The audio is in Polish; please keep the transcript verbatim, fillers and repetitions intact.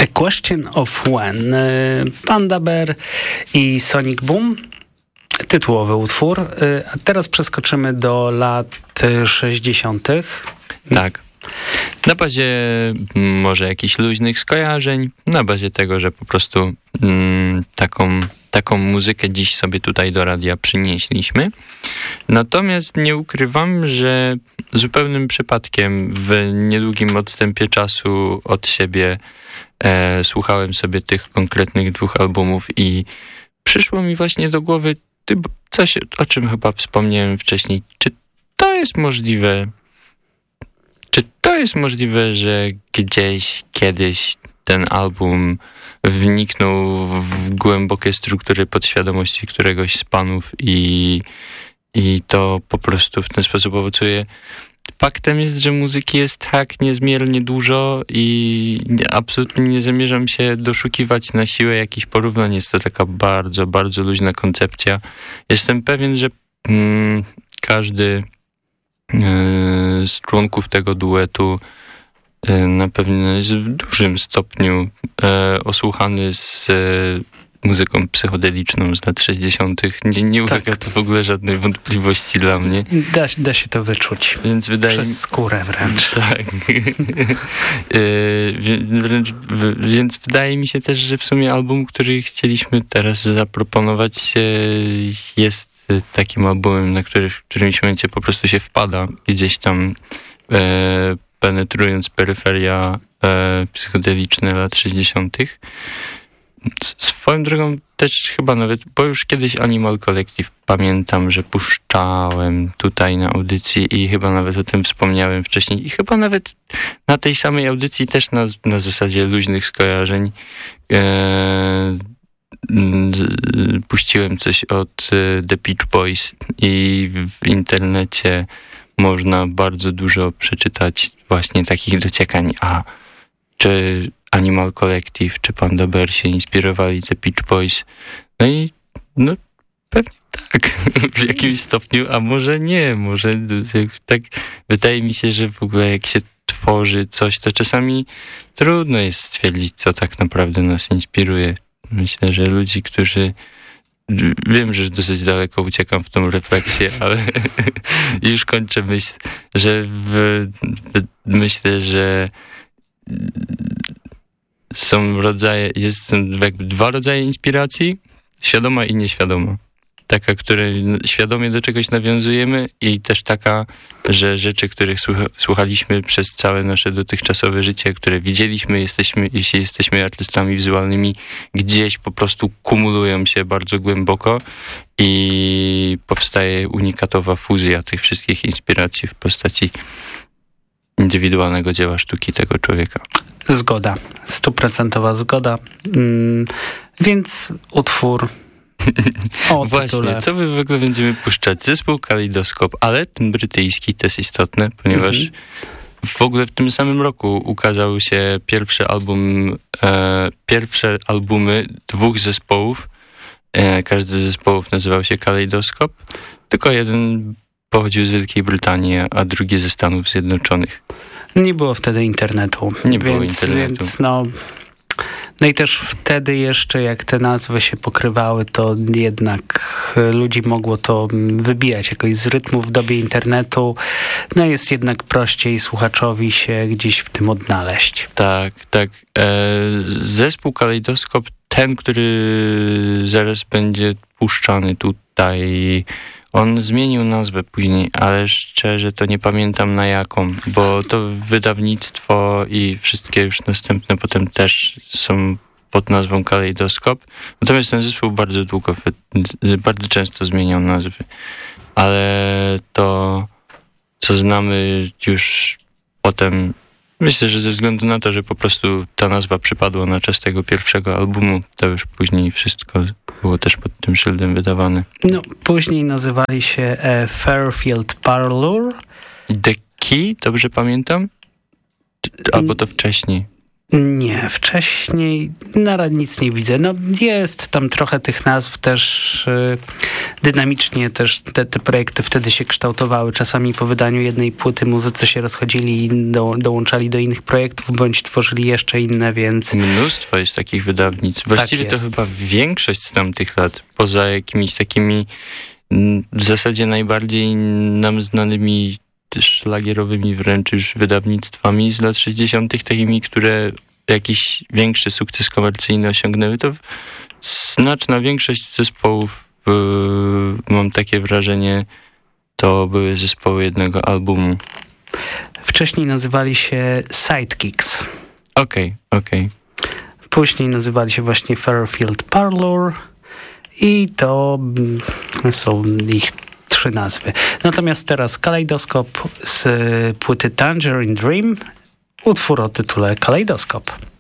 A Question of When. Panda Bear i Sonic Boom. Tytułowy utwór. A teraz przeskoczymy do lat sześćdziesiątych. Tak. Na bazie może jakichś luźnych skojarzeń, na bazie tego, że po prostu mm, taką, taką muzykę dziś sobie tutaj do radia przynieśliśmy. Natomiast nie ukrywam, że zupełnym przypadkiem w niedługim odstępie czasu od siebie e, słuchałem sobie tych konkretnych dwóch albumów i przyszło mi właśnie do głowy coś, o czym chyba wspomniałem wcześniej. Czy to jest możliwe? Czy to jest możliwe, że gdzieś, kiedyś ten album wniknął w głębokie struktury podświadomości któregoś z panów i, i to po prostu w ten sposób owocuje? Faktem jest, że muzyki jest tak niezmiernie dużo i absolutnie nie zamierzam się doszukiwać na siłę jakichś porównań. Jest to taka bardzo, bardzo luźna koncepcja. Jestem pewien, że mm, każdy z członków tego duetu na pewno jest w dużym stopniu osłuchany z muzyką psychodeliczną z lat sześćdziesiątych. Nie, nie ulega tak. to w ogóle żadnej wątpliwości dla mnie. Da, da się to wyczuć. Więc wydaje Przez skórę wręcz. Tak. wręcz, więc wydaje mi się też, że w sumie album, który chcieliśmy teraz zaproponować, jest takim albumem, na który w którymś momencie po prostu się wpada, gdzieś tam e, penetrując peryferia e, psychodeliczne lat sześćdziesiątych. Swoją drogą też chyba nawet, bo już kiedyś Animal Collective pamiętam, że puszczałem tutaj na audycji i chyba nawet o tym wspomniałem wcześniej i chyba nawet na tej samej audycji też na, na zasadzie luźnych skojarzeń e, puściłem coś od The Beach Boys i w internecie można bardzo dużo przeczytać właśnie takich dociekań, a czy Animal Collective, czy Panda Bear się inspirowali The Beach Boys? No i no pewnie tak, w jakimś stopniu, a może nie, może tak wydaje mi się, że w ogóle jak się tworzy coś, to czasami trudno jest stwierdzić, co tak naprawdę nas inspiruje. Myślę, że ludzi, którzy... Wiem, że dosyć daleko uciekam w tą refleksję, ale już kończę myśl, że w, myślę, że są rodzaje, jest jakby dwa rodzaje inspiracji, świadoma i nieświadoma. Taka, której świadomie do czegoś nawiązujemy i też taka, że rzeczy, których słuchaliśmy przez całe nasze dotychczasowe życie, które widzieliśmy, jesteśmy, jeśli jesteśmy artystami wizualnymi, gdzieś po prostu kumulują się bardzo głęboko i powstaje unikatowa fuzja tych wszystkich inspiracji w postaci indywidualnego dzieła sztuki tego człowieka. Zgoda, stuprocentowa zgoda. Mm, więc utwór o Właśnie, tytule. Co my w ogóle będziemy puszczać? Zespół Kalejdoskop, ale ten brytyjski to jest istotne, ponieważ mhm. w ogóle w tym samym roku ukazał się pierwszy album, e, pierwsze albumy dwóch zespołów. E, każdy z zespołów nazywał się Kalejdoskop, tylko jeden pochodził z Wielkiej Brytanii, a drugi ze Stanów Zjednoczonych. Nie było wtedy internetu. Nie było więc, internetu. Więc no... No i też wtedy jeszcze, jak te nazwy się pokrywały, to jednak ludzi mogło to wybijać jakoś z rytmu w dobie internetu. No jest jednak prościej słuchaczowi się gdzieś w tym odnaleźć. Tak, tak. E, zespół Kalejdoskop, ten, który zaraz będzie puszczany tutaj, on zmienił nazwę później, ale szczerze to nie pamiętam na jaką, bo to wydawnictwo i wszystkie już następne potem też są pod nazwą Kalejdoskop. Natomiast ten zespół bardzo długo, bardzo często zmieniał nazwy. Ale to, co znamy już potem, myślę, że ze względu na to, że po prostu ta nazwa przypadła na czas tego pierwszego albumu, to już później wszystko było też pod tym szyldem wydawane. No, później nazywali się e, Fairfield Parlour. The Key, dobrze pamiętam? Albo to wcześniej? Nie, wcześniej na nic nie widzę. No jest tam trochę tych nazw też y, dynamicznie też te, te projekty wtedy się kształtowały. Czasami po wydaniu jednej płyty muzycy się rozchodzili i do, dołączali do innych projektów, bądź tworzyli jeszcze inne, więc... Mnóstwo jest takich wydawnictw. Właściwie tak to chyba większość z tamtych lat, poza jakimiś takimi w zasadzie najbardziej nam znanymi szlagierowymi wręcz już wydawnictwami z lat sześćdziesiątych, takimi, które jakiś większy sukces komercyjny osiągnęły, to znaczna większość zespołów, yy, mam takie wrażenie, to były zespoły jednego albumu. Wcześniej nazywali się Sidekicks. Okej, okay, okej. Okay. Później nazywali się właśnie Fairfield Parlour i to są ich trzy nazwy. Natomiast teraz Kalejdoskop z płyty Tangerine Dream, utwór o tytule Kalejdoskop.